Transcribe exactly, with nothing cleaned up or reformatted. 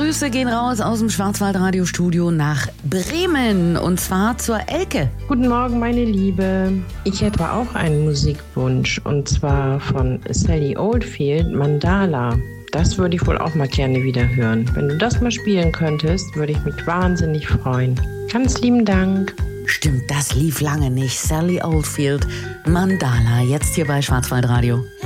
Grüße gehen raus aus dem Schwarzwaldradiostudio nach Bremen und zwar zur Elke. Guten Morgen, meine Liebe. Ich hätte auch einen Musikwunsch und zwar von Sally Oldfield, Mandala. Das würde ich wohl auch mal gerne wieder hören. Wenn du das mal spielen könntest, würde ich mich wahnsinnig freuen. Ganz lieben Dank. Stimmt, das lief lange nicht. Sally Oldfield, Mandala, jetzt hier bei Schwarzwaldradio.